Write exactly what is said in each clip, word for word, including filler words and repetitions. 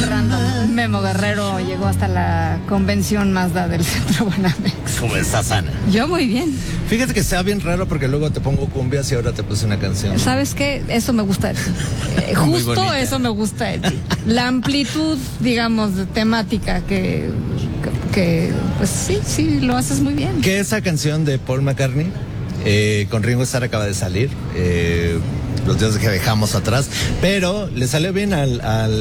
random. Memo Guerrero llegó hasta la convención Mazda del Centro Banamex. ¿Cómo estás, Ana? Yo muy bien. Fíjate que está bien raro porque luego te pongo cumbias y ahora te puse una canción. ¿Sabes qué? Eso me gusta de ti. Eh, justo eso me gusta de ti. La amplitud, digamos, de temática que, que, que, pues sí, sí, lo haces muy bien. Que esa canción de Paul McCartney eh, con Ringo Starr acaba de salir. Eh, los días que dejamos atrás. Pero le salió bien al...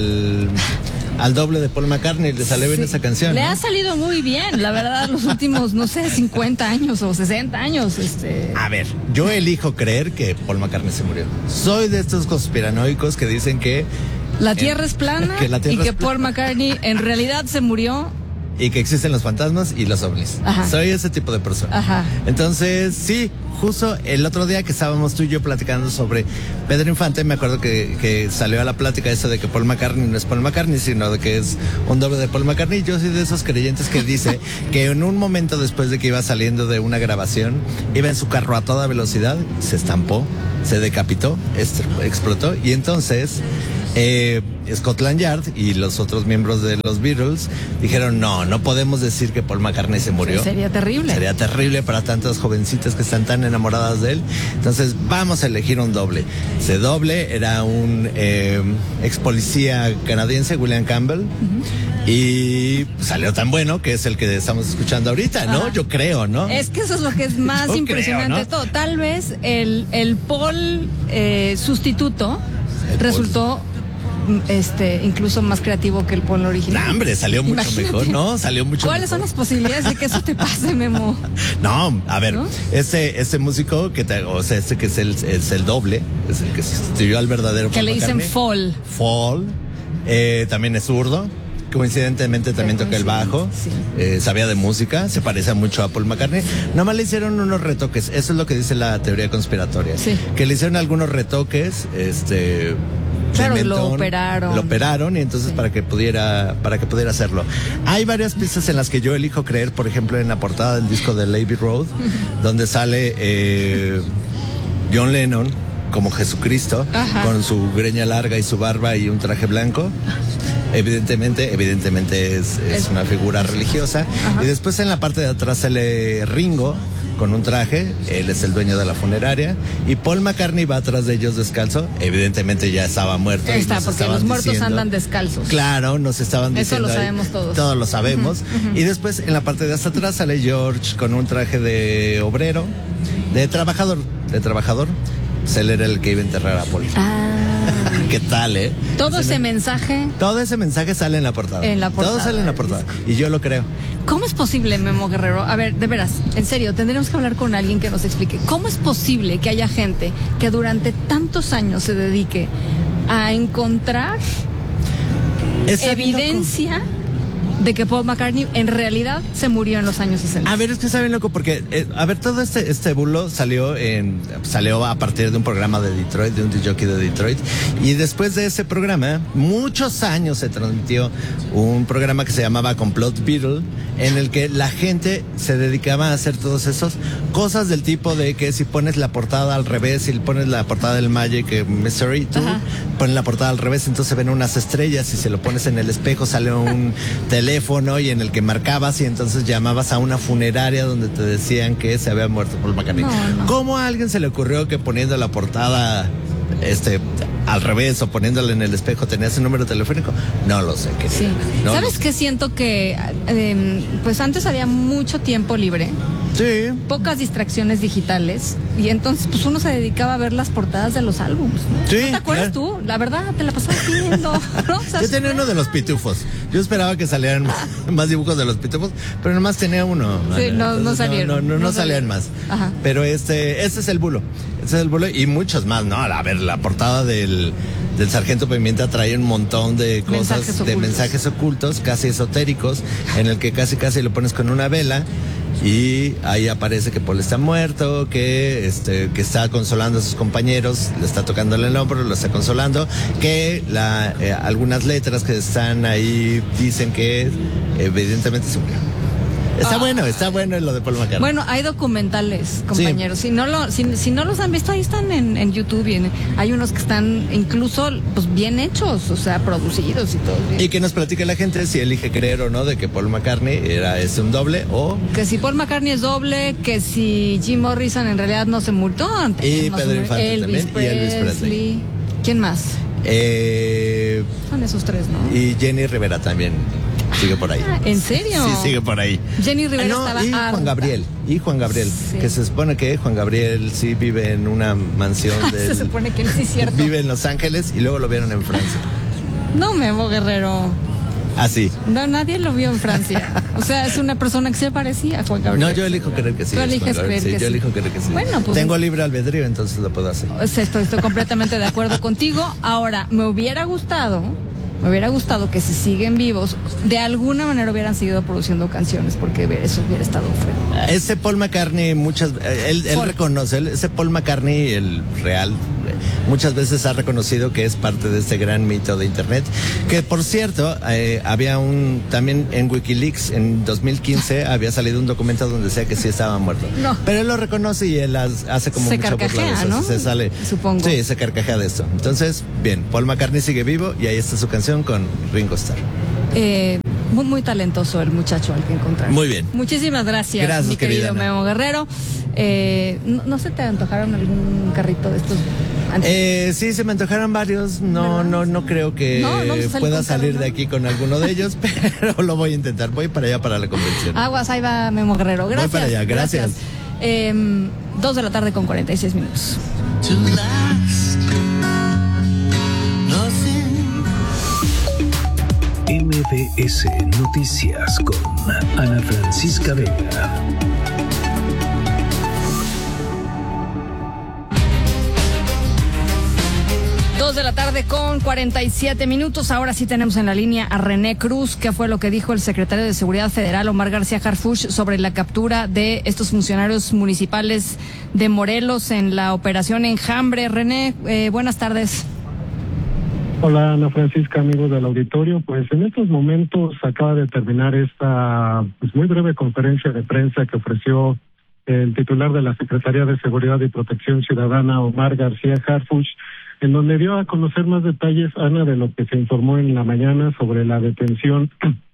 al al doble de Paul McCartney, le salió bien sí. esa canción. Le ¿no? ha salido muy bien, la verdad, los últimos, no sé, cincuenta años o sesenta años. Este... A ver, yo elijo creer que Paul McCartney se murió. Soy de estos conspiranoicos que dicen que... La Tierra eh, es plana que la tierra y que Paul McCartney en realidad se murió. Y que existen los fantasmas y los ovnis. Ajá. Soy ese tipo de persona. Ajá. Entonces, sí, justo el otro día que estábamos tú y yo platicando sobre Pedro Infante, me acuerdo que, que salió a la plática eso de que Paul McCartney no es Paul McCartney, sino de que es un doble de Paul McCartney. Yo soy de esos creyentes que dice que en un momento después de que iba saliendo de una grabación, iba en su carro a toda velocidad, se estampó, se decapitó, explotó, y entonces... Eh, Scotland Yard y los otros miembros de los Beatles dijeron no, no podemos decir que Paul McCartney se murió. Sí, sería terrible. Sería terrible para tantas jovencitas que están tan enamoradas de él. Entonces vamos a elegir un doble. Ese doble era un eh, ex policía canadiense, William Campbell, uh-huh. y salió tan bueno que es el que estamos escuchando ahorita, ¿no? Ajá. Yo creo, ¿no? Es que eso es lo que es más impresionante de todo. Tal vez el, el Paul eh, sustituto el resultó... Paul. Este, incluso más creativo que el Paul original. No, hombre, salió mucho Imagínate. mejor, ¿no? Salió mucho ¿Cuáles mejor. son las posibilidades de que eso te pase, Memo? No, a ver, ¿no? ese, ese músico que te, o sea, este que es el, es el doble, es el que sustituyó al verdadero que Paul le dicen McCartney. Fall. Fall, eh, también es zurdo. Coincidentemente también toca el bajo, sí. eh, sabía de música, se parece mucho a Paul McCartney. Nomás le hicieron unos retoques, eso es lo que dice la teoría conspiratoria. Sí. Que le hicieron algunos retoques, este... Claro, mentón, lo operaron. Lo operaron y entonces sí. para que pudiera para que pudiera hacerlo. Hay varias pistas en las que yo elijo creer, por ejemplo, en la portada del disco de Abbey Road, donde sale eh, John Lennon como Jesucristo, Ajá. con su greña larga y su barba y un traje blanco. Evidentemente, evidentemente es, es, es una figura religiosa. Ajá. Y después en la parte de atrás sale Ringo con un traje, él es el dueño de la funeraria, y Paul McCartney va atrás de ellos descalzo, evidentemente ya estaba muerto. Ahí está, porque los muertos diciendo, andan descalzos. Claro, nos estaban diciendo. Eso lo sabemos ahí, todos. Todos lo sabemos. Uh-huh, uh-huh. Y después en la parte de hasta atrás sale George con un traje de obrero, de trabajador, de trabajador. Él era el que iba a enterrar a Paul. Ah. ¿Qué tal, eh? Todo ese, ese mensaje. Todo ese mensaje sale en la portada. En la portada. Todo sale en la portada. Y yo lo creo. ¿Cómo es posible, Memo Guerrero? A ver, de veras, en serio, tendremos que hablar con alguien que nos explique. ¿Cómo es posible que haya gente que durante tantos años se dedique a encontrar Está evidencia de que Paul McCartney en realidad se murió en los años sesenta? A ver, es que está bien loco porque, eh, a ver, todo este este bulo salió en salió a partir de un programa de Detroit, de un D J de Detroit, y después de ese programa, muchos años se transmitió un programa que se llamaba Complot Beatle, en el que la gente se dedicaba a hacer todos esos cosas del tipo de que si pones la portada al revés, si pones la portada del Magic Mystery Tour, pones la portada al revés, entonces ven unas estrellas, y si lo pones en el espejo sale un teléfono y en el que marcabas y entonces llamabas a una funeraria donde te decían que se había muerto Paul McCartney. No, no. ¿Cómo a alguien se le ocurrió que poniendo la portada este al revés o poniéndole en el espejo tenía ese número telefónico? No lo sé. Querida. Sí. No ¿Sabes qué? Siento que eh, pues antes había mucho tiempo libre. Sí. Pocas distracciones digitales. Y entonces, pues uno se dedicaba a ver las portadas de los álbumes, ¿no? Sí, ¿No te acuerdas claro. tú? La verdad, te la pasabas viendo, ¿no? O sea, yo tenía uno de los pitufos. Yo esperaba que salieran más dibujos de los pitufos, pero nomás tenía uno. Sí, no, no salieron. No, no, no, no, no salían más. Ajá. Pero este, este es el bulo. Este es el bulo y muchos más, ¿no? A ver, la portada del, del Sargento Pimienta trae un montón de cosas, mensajes de mensajes ocultos, casi esotéricos, en el que casi casi lo pones con una vela. Y ahí aparece que Paul está muerto, que este que está consolando a sus compañeros, le está tocando el hombro, lo está consolando, que la eh, algunas letras que están ahí dicen que evidentemente se murió. Está Ah. bueno, está bueno lo de Paul McCartney. Bueno, hay documentales, compañeros. Si no lo, si, si no los han visto, ahí están en, en YouTube. Y en- hay unos que están incluso pues bien hechos, o sea, producidos y todo bien. Y que nos platique la gente si elige creer o no de que Paul McCartney era ese un doble o... Que si Paul McCartney es doble, que si Jim Morrison en realidad no se multó. Y no se Pedro murió. Infante Elvis también, y Elvis Presley. ¿Quién más? Eh, Son esos tres, ¿no? y Jenny Rivera también sigue por ahí. Ah, ¿en serio? Sí, sigue por ahí. Jenny Rivera Ah, no, estaba y harta. Juan Gabriel, y Juan Gabriel, Sí. que se supone que Juan Gabriel sí vive en una mansión Se del- supone que sí es cierto. vive en Los Ángeles y luego lo vieron en Francia. No, Memo Guerrero. Así. No, nadie lo vio en Francia. O sea, es una persona que se parecía a Juan Gabriel. No, yo elijo creer que sí. Tú es eliges Juan Gabriel, creer sí, que yo sí. elijo creer que sí. Bueno, pues- Tengo libre albedrío, entonces lo puedo hacer. O sea, Estoy, estoy completamente de acuerdo contigo. Ahora, me hubiera gustado, me hubiera gustado que si siguen vivos, de alguna manera hubieran seguido produciendo canciones, porque eso hubiera estado feo. Ese Paul McCartney, muchas, él, él Paul. reconoce, él- ese Paul McCartney, el real, muchas veces ha reconocido que es parte de este gran mito de Internet. Que por cierto, eh, había un, también en Wikileaks en dos mil quince había salido un documento donde decía que sí estaba muerto. No. Pero él lo reconoce y él has- hace como Se mucha burla de carcajea, eso, ¿no? Se sale. Supongo. Sí, se carcajea de esto. Entonces, bien, Paul McCartney sigue vivo y ahí está su canción con Ringo Starr. Eh, muy, muy talentoso el muchacho al que encontraron. Muy bien. Muchísimas gracias, Gracias, mi querido querida Ana. Memo Guerrero. Eh, ¿no, ¿No se te antojaron algún carrito de estos? antes? Eh, sí, se me antojaron varios. No, no, no creo que No, no, se sale pueda con salir cada de uno. aquí con alguno de ellos, pero lo voy a intentar. Voy para allá para la convención. Aguas, ahí va Memo Guerrero. Gracias. para allá, gracias. Eh, dos de la tarde con cuarenta y seis minutos. To last, nothing. M B S Noticias con Ana Francisca Vega. Dos de la tarde con cuarenta y siete minutos. Ahora sí tenemos en la línea a René Cruz. ¿Qué fue lo que dijo el secretario de Seguridad Federal, Omar García Harfuch, sobre la captura de estos funcionarios municipales de Morelos en la operación Enjambre? René, eh, buenas tardes. Hola Ana Francisca, amigos del auditorio. Pues en estos momentos acaba de terminar esta pues, muy breve conferencia de prensa que ofreció el titular de la Secretaría de Seguridad y Protección Ciudadana, Omar García Harfuch, en donde dio a conocer más detalles, Ana, de lo que se informó en la mañana sobre la detención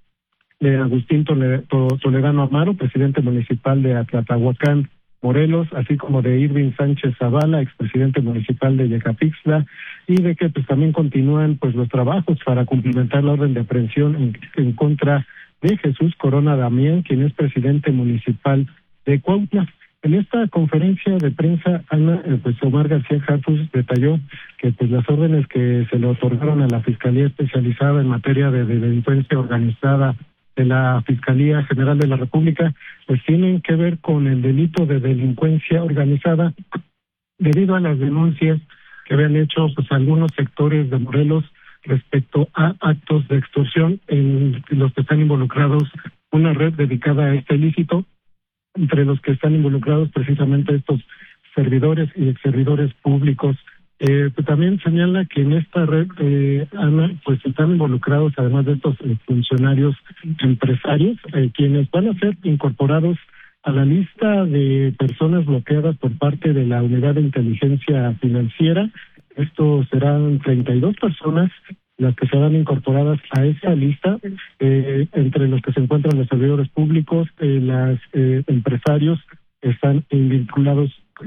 de Agustín Tole- To- Toledano Amaro, presidente municipal de Atlatahuacán, Morelos, así como de Irving Sánchez Zavala, expresidente municipal de Yecapixtla, y de que pues también continúan pues los trabajos para cumplimentar la orden de aprehensión en, en contra de Jesús Corona Damián, quien es presidente municipal de Cuautla. En esta conferencia de prensa, Ana, eh, pues Omar García Harfuch detalló que pues las órdenes que se le otorgaron a la Fiscalía Especializada en materia de, de delincuencia organizada de la Fiscalía General de la República, pues tienen que ver con el delito de delincuencia organizada debido a las denuncias que habían hecho pues algunos sectores de Morelos respecto a actos de extorsión en los que están involucrados una red dedicada a este ilícito, entre los que están involucrados precisamente estos servidores y exservidores públicos. Eh, pues también señala que en esta red, eh, Ana, pues están involucrados, además de estos eh, funcionarios empresarios, eh, quienes van a ser incorporados a la lista de personas bloqueadas por parte de la Unidad de Inteligencia Financiera. Estos serán treinta y dos personas las que serán incorporadas a esa lista, eh, entre los que se encuentran los servidores públicos, eh, los eh, empresarios están vinculados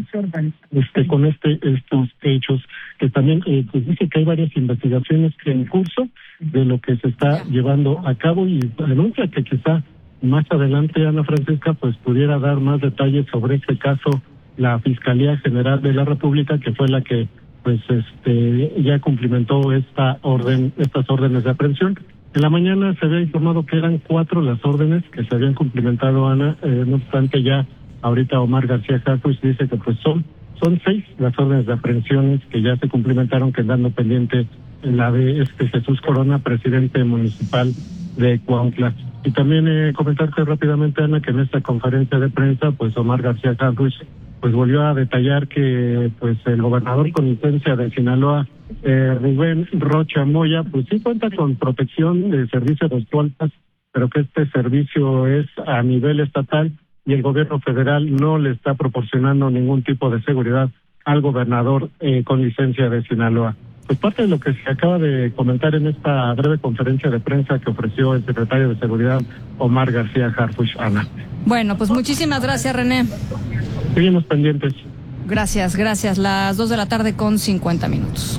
este, con este estos hechos, que también eh, pues dice que hay varias investigaciones en curso de lo que se está llevando a cabo y anuncia que quizá más adelante, Ana Francisca, pues pudiera dar más detalles sobre este caso la Fiscalía General de la República, que fue la que pues este ya cumplimentó esta orden, estas órdenes de aprehensión. En la mañana se había informado que eran cuatro las órdenes que se habían cumplimentado, Ana, eh, no obstante ya ahorita Omar García Harfuch dice que pues son son seis las órdenes de aprehensiones que ya se cumplimentaron, quedando pendiente la de este Jesús Corona, presidente municipal de Cuautla. Y también eh, comentarte rápidamente, Ana, que en esta conferencia de prensa, pues Omar García Harfuch pues volvió a detallar que pues el gobernador con licencia de Sinaloa, eh, Rubén Rocha Moya, pues sí cuenta con protección de servicios de escoltas pero que este servicio es a nivel estatal y el gobierno federal no le está proporcionando ningún tipo de seguridad al gobernador eh, con licencia de Sinaloa. Pues parte de lo que se acaba de comentar en esta breve conferencia de prensa que ofreció el secretario de Seguridad, Omar García Harfuch, Ana. Bueno, pues muchísimas gracias, René. Seguimos pendientes. Gracias, gracias. Las dos de la tarde con cincuenta minutos.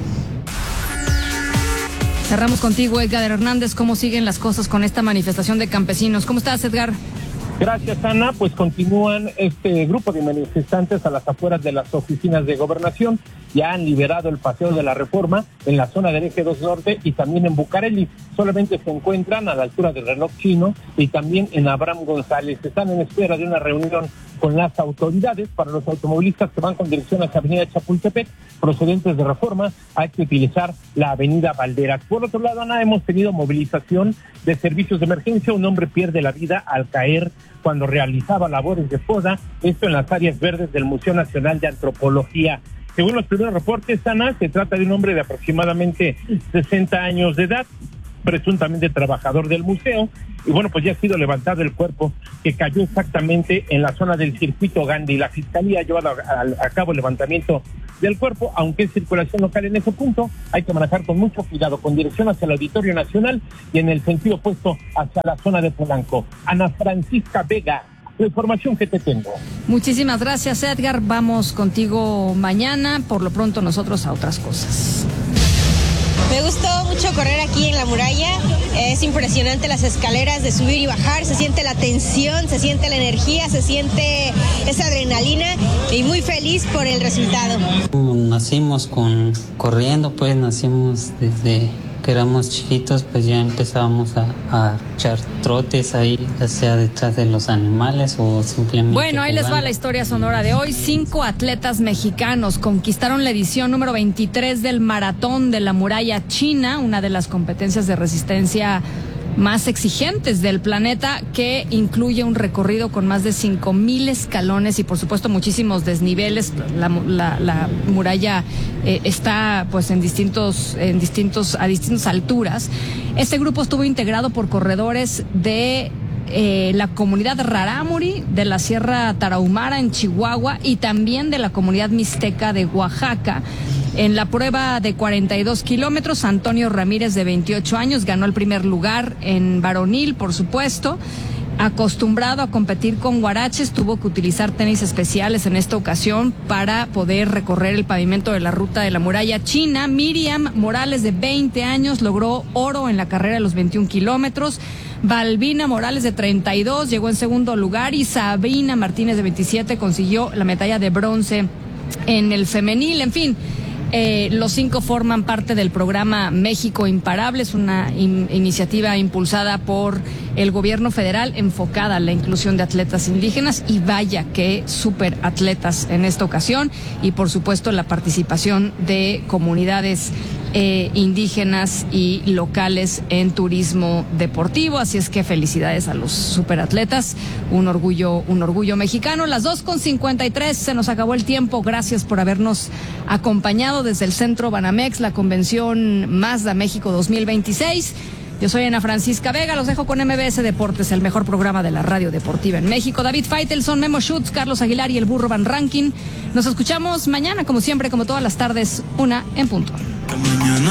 Cerramos contigo, Edgar Hernández. ¿Cómo siguen las cosas con esta manifestación de campesinos? ¿Cómo estás, Edgar? Gracias, Ana. Pues continúan este grupo de manifestantes a las afueras de las oficinas de gobernación. Ya han liberado el Paseo de la Reforma en la zona del Eje dos Norte y también en Bucareli. Solamente se encuentran a la altura del Reloj Chino y también en Abraham González. Están en espera de una reunión con las autoridades. Para los automovilistas que van con dirección hacia Avenida Chapultepec, procedentes de Reforma, hay que utilizar la Avenida Valderas. Por otro lado, Ana, hemos tenido movilización de servicios de emergencia. Un hombre pierde la vida al caer cuando realizaba labores de poda, esto en las áreas verdes del Museo Nacional de Antropología. Según los primeros reportes, Ana, se trata de un hombre de aproximadamente sesenta años de edad, presuntamente trabajador del museo, y bueno, pues ya ha sido levantado el cuerpo, que cayó exactamente en la zona del circuito Gandhi. La Fiscalía ha llevado a, a, a cabo el levantamiento del cuerpo, aunque es circulación local en ese punto. Hay que manejar con mucho cuidado, con dirección hacia el Auditorio Nacional y en el sentido opuesto hacia la zona de Polanco. Ana Francisca Vega, la información que te tengo. Muchísimas gracias, Edgar. Vamos contigo mañana. Por lo pronto, nosotros a otras cosas. Me gustó mucho correr aquí en la muralla. Es impresionante las escaleras de subir y bajar. Se siente la tensión, se siente la energía, se siente esa adrenalina y muy feliz por el resultado. Nacimos con corriendo, pues nacimos desde que éramos chiquitos, pues ya empezábamos a, a echar trotes ahí, ya sea detrás de los animales o simplemente Bueno, ahí jugando. les va la historia sonora de hoy. Cinco atletas mexicanos conquistaron la edición número veintitrés del Maratón de la Muralla China, una de las competencias de resistencia más exigentes del planeta, que incluye un recorrido con más de cinco mil escalones y por supuesto muchísimos desniveles. La, la, la muralla eh, está pues en distintos, en distintos, a distintas alturas. Este grupo estuvo integrado por corredores de Eh, la comunidad Rarámuri de la Sierra Tarahumara en Chihuahua y también de la comunidad mixteca de Oaxaca. En la prueba de cuarenta y dos kilómetros, Antonio Ramírez, de veintiocho años, ganó el primer lugar en varonil, por supuesto. Acostumbrado a competir con huaraches, tuvo que utilizar tenis especiales en esta ocasión para poder recorrer el pavimento de la ruta de la muralla china. Miriam Morales, de veinte años, logró oro en la carrera de los veintiún kilómetros. Balbina Morales, de treinta y dos, llegó en segundo lugar y Sabrina Martínez, de veintisiete, consiguió la medalla de bronce en el femenil. En fin, Eh, los cinco forman parte del programa México Imparable, es una in- iniciativa impulsada por el gobierno federal enfocada a la inclusión de atletas indígenas, y vaya que súper atletas en esta ocasión, y por supuesto la participación de comunidades eh, indígenas y locales en turismo deportivo. Así es que felicidades a los superatletas, un orgullo, un orgullo mexicano. Las dos con cincuenta y tres, se nos acabó el tiempo. Gracias por habernos acompañado desde el Centro Banamex, la convención Mazda México dos mil veintiséis. Yo soy Ana Francisca Vega, los dejo con M B S Deportes, el mejor programa de la radio deportiva en México. David Faitelson, Memo Schutz, Carlos Aguilar y el Burro Van Rankin. Nos escuchamos mañana, como siempre, como todas las tardes, una en punto.